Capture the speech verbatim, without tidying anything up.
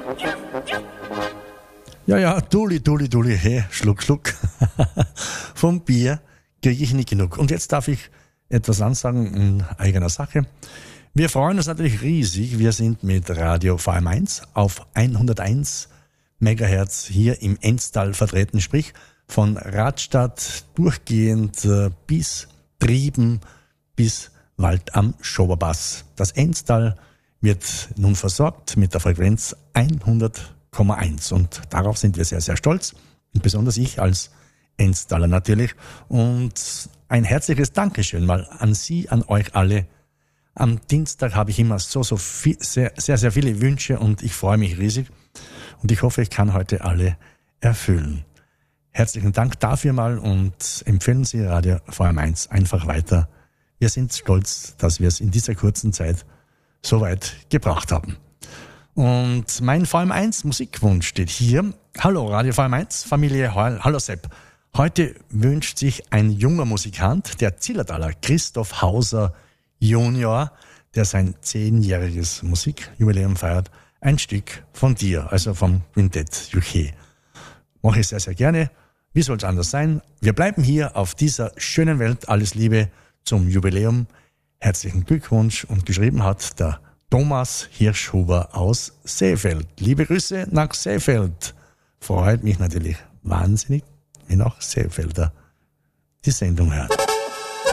Ja, ja, Duli, Duli, Duli, hey, Schluck, Schluck. Vom Bier kriege ich nicht genug. Und jetzt darf ich etwas ansagen in eigener Sache. Wir freuen uns natürlich riesig. Wir sind mit Radio V M eins auf hunderteins Megahertz hier im Enztal vertreten, sprich von Radstadt durchgehend bis Trieben bis Wald am Schoberpass. Das Enztal wird nun versorgt mit der Frequenz hundert Komma eins und darauf sind wir sehr, sehr stolz und besonders ich als Enztaler natürlich und ein herzliches Dankeschön mal an Sie, an euch alle. Am Dienstag habe ich immer so, so viel, sehr, sehr, sehr viele Wünsche und ich freue mich riesig und ich hoffe, ich kann heute alle erfüllen. Herzlichen Dank dafür mal und empfehlen Sie Radio V M eins einfach weiter. Wir sind stolz, dass wir es in dieser kurzen Zeit so weit gebracht haben. Und mein V M eins Musikwunsch steht hier. Hallo Radio V M eins, Familie Heul. Hallo Sepp. Heute wünscht sich ein junger Musikant, der Zillertaler Christoph Hauser Junior, der sein zehnjähriges Musikjubiläum feiert, ein Stück von dir, also vom Quintett U K. Mache ich sehr, sehr gerne. Wie soll es anders sein? Wir bleiben hier auf dieser schönen Welt. Alles Liebe zum Jubiläum. Herzlichen Glückwunsch und geschrieben hat der Thomas Hirschhuber aus Seefeld. Liebe Grüße nach Seefeld. Freut mich natürlich wahnsinnig, wenn auch Seefelder die Sendung hört.